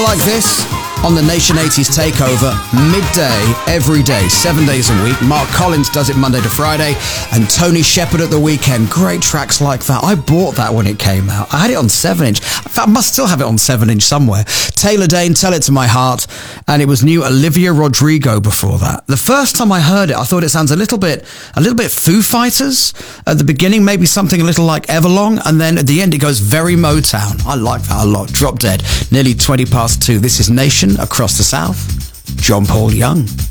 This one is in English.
Like this on the Nation 80s Takeover, midday, every day, 7 days a week. Mark Collins does it Monday to Friday, and Tony Shepard at the weekend. Great tracks like that. I bought that when it came out. I had it on 7-inch. In fact, I must still have it on 7-inch somewhere. Taylor Dayne, Tell It to My Heart, and it was new Olivia Rodrigo before that. The first time I heard it, I thought it sounds a little bit Foo Fighters. At the beginning, maybe something a little like Everlong, and then at the end it goes very Motown. I like that a lot. Drop Dead, nearly 2. This is Nation across the South. John Paul Young.